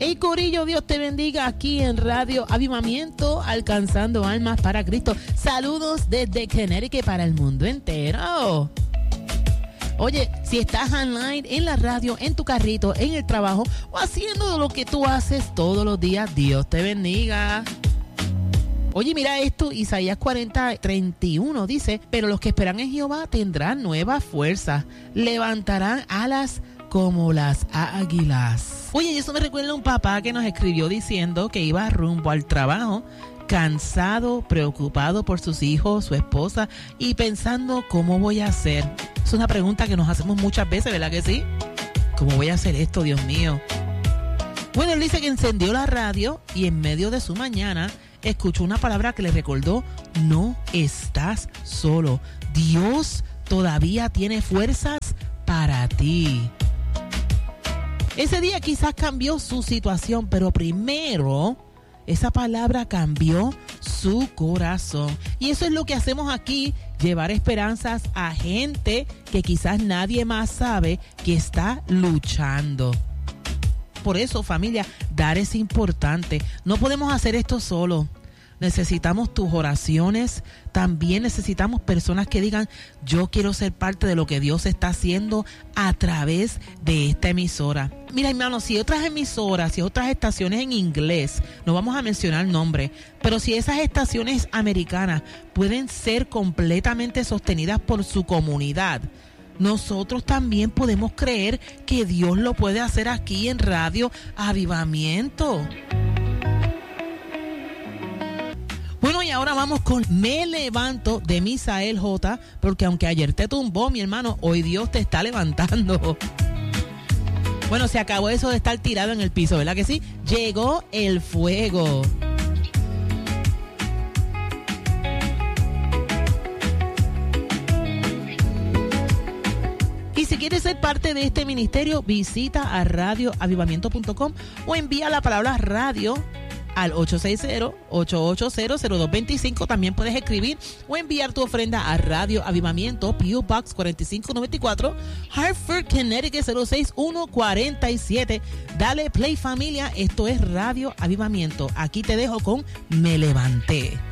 Hey Corillo, Dios te bendiga aquí en Radio Avivamiento, alcanzando almas para Cristo. Saludos desde Connecticut para el mundo entero. Oye, si estás online, en la radio, en tu carrito, en el trabajo o haciendo lo que tú haces todos los días, Dios te bendiga. Oye, mira esto, Isaías 40:31 dice, pero los que esperan en Jehová tendrán nuevas fuerzas, levantarán alas como las águilas. Oye, y eso me recuerda a un papá que nos escribió diciendo que iba rumbo al trabajo, cansado, preocupado por sus hijos, su esposa, y pensando, ¿cómo voy a hacer? Es una pregunta que nos hacemos muchas veces, ¿verdad que sí? ¿Cómo voy a hacer esto, Dios mío? Bueno, él dice que encendió la radio y en medio de su mañana escuchó una palabra que le recordó, no estás solo. Dios todavía tiene fuerzas para ti. Ese día quizás cambió su situación, pero primero esa palabra cambió su corazón. Y eso es lo que hacemos aquí, llevar esperanzas a gente que quizás nadie más sabe que está luchando. Por eso, familia, dar es importante. No podemos hacer esto solo. Necesitamos tus oraciones. También necesitamos personas que digan, yo quiero ser parte de lo que Dios está haciendo a través de esta emisora. Mira, hermanos, si otras emisoras, si otras estaciones en inglés, no vamos a mencionar nombres, pero si esas estaciones americanas pueden ser completamente sostenidas por su comunidad, nosotros también podemos creer que Dios lo puede hacer aquí en Radio Avivamiento. Bueno, y ahora vamos con Me Levanto de Misael J, porque aunque ayer te tumbó, mi hermano, hoy Dios te está levantando. Bueno, se acabó eso de estar tirado en el piso, ¿verdad que sí? Llegó el fuego. Y si quieres ser parte de este ministerio, visita a radioavivamiento.com o envía la palabra radio al 860-880-0225. También puedes escribir o enviar tu ofrenda a Radio Avivamiento, P.O. Box 4594, Hartford, Connecticut 06147. Dale play, familia. Esto es Radio Avivamiento. Aquí te dejo con Me Levanté.